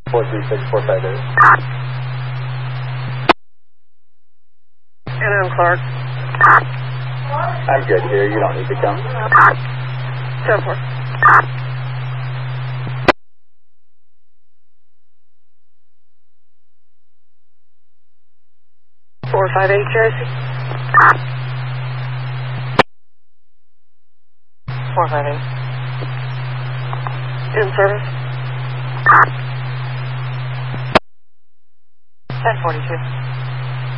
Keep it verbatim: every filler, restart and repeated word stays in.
four three six four five eight. And I'm Clark. I'm good here. You don't need to come. seven four. four five eight, Tracy. four five eight. In service. ten forty-two.